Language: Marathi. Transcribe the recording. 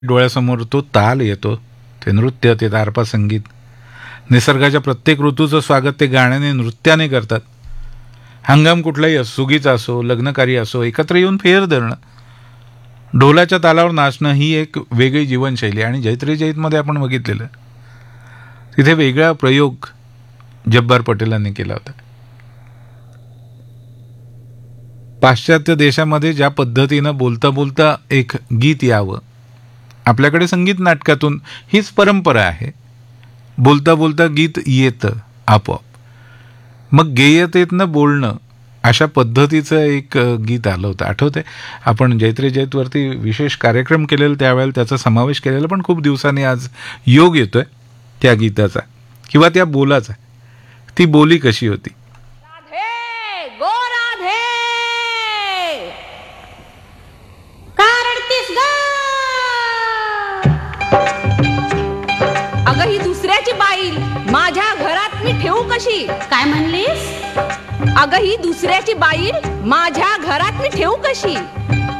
डोळ्यासमोर तो ताल येतो, ते नृत्य, ते तारपा संगीत, निसर्गाच्या प्रत्येक ऋतूचं स्वागत ते गाण्याने नृत्याने करतात. हंगाम कुठलाही असो, सुगीचा असो, लग्नकार्य असो, एकत्र येऊन फेर धरणं, ढोलाच्या तालावर नाचणं ही एक वेगळी जीवनशैली. आणि जैत्री जैतमध्ये आपण बघितलेलं तिथे वेगळा प्रयोग जब्बार पटेलांनी केला होता. पाश्चात्य देशामध्ये ज्या पद्धतीनं बोलता बोलता एक गीत यावं, आपल्याकडे संगीत नाटकातून हीच परंपरा आहे. बोलता बोलता गीत येतं आपोआप. मग गेयतेतनं बोलणं अशा पद्धतीचं एक गीत आलं होतं, आठवतंय? आपण जैत्री जैतवरती विशेष कार्यक्रम केलेला, त्यावेळेला त्याचा समावेश केलेला, पण खूप दिवसांनी आज योग येतोय त्या गीताचा किंवा त्या बोलाचा. ती बोली कशी होती? राधे गो राधे, का रडतीस ग? अगं ही दुसऱ्याची बाईल माझ्या घरात मी ठेवू कशी? काय म्हणलीस? अगं ही दुसऱ्याची बाईल माझ्या घरात मी ठेवू कशी?